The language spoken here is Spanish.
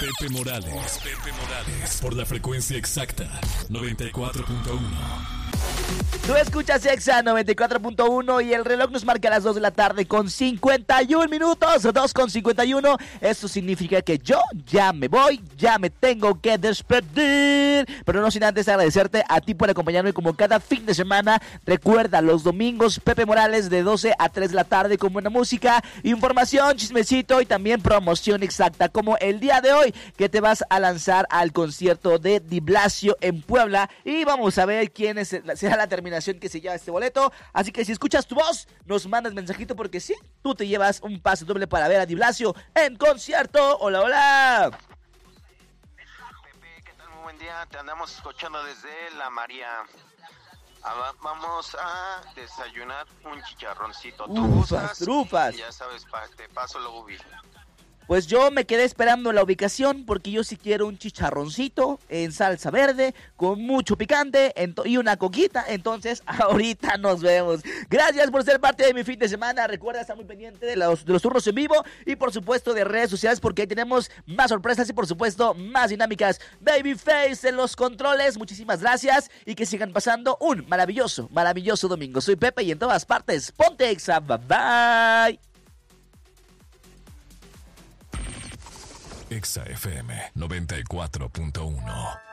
Pepe Morales. Por la frecuencia exacta, 94.1. Tú escuchas Exa 94.1 y el reloj nos marca las 2 de la tarde con 51 minutos, 2:51. Esto significa que yo ya me voy, ya me tengo que despedir. Pero no sin antes agradecerte a ti por acompañarme como cada fin de semana. Recuerda, los domingos Pepe Morales de 12 a 3 de la tarde con buena música, información, chismecito y también promoción exacta. Como el día de hoy que te vas a lanzar al concierto de Di Blasio en Puebla. Y vamos a ver quién será la terminación que se lleva este boleto. Así que si escuchas tu voz, nos mandas mensajito porque sí, tú te llevas un pase doble para ver a Di Blasio en concierto. Hola, hola. Pepe, ¿qué tal? Muy buen día. Te andamos escuchando desde La María. Vamos a desayunar un chicharroncito. ¿Tú gustas? Trufas. Ya sabes, te paso la ubi. Pues yo me quedé esperando la ubicación porque yo sí quiero un chicharroncito en salsa verde con mucho picante y una coquita. Entonces ahorita nos vemos. Gracias por ser parte de mi fin de semana. Recuerda estar muy pendiente de los turnos en vivo y por supuesto de redes sociales porque ahí tenemos más sorpresas y por supuesto más dinámicas. Babyface en los controles. Muchísimas gracias y que sigan pasando un maravilloso domingo. Soy Pepe y en todas partes ponte Exa. Bye bye. Exa FM 94.1.